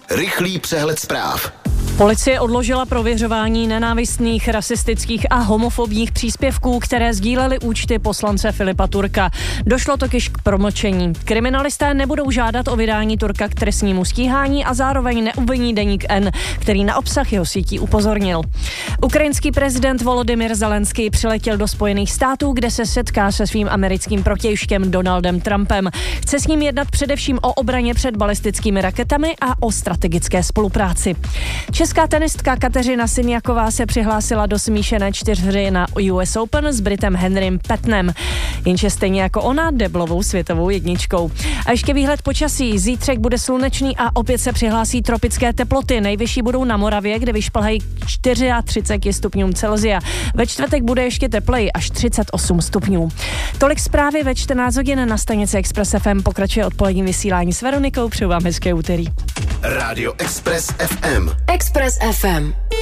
Rychlý přehled zpráv. Policie odložila prověřování nenávistných, rasistických a homofobních příspěvků, které sdílely účty poslance Filipa Turka. Došlo totiž k promlčení. Kriminalisté nebudou žádat o vydání Turka k trestnímu stíhání a zároveň neobviní deník N, který na obsah jeho sítí upozornil. Ukrajinský prezident Volodymyr Zelenský přiletěl do Spojených států, kde se setká se svým americkým protějškem Donaldem Trumpem. Chce s ním jednat především o obraně před balistickými raketami a o strategické spolupráci. Česká tenistka Kateřina Siniaková se přihlásila do smíšené čtyřhry na US Open s Britem Henrym Petnem, jenže stejně jako ona deblovou světovou jedničkou. A ještě výhled počasí. Zítřek bude slunečný a opět se přihlásí tropické teploty. Nejvyšší budou na Moravě, kde vyšplhají 34 stupňům Celsia. Ve čtvrtek bude ještě tepleji, až 38 stupňů. Tolik zprávy ve 14 hodin na stanici Express FM. Pokračuje odpolední vysílání s Veronikou. Přeju vám hezké úterý. Rádio Express FM. Express FM.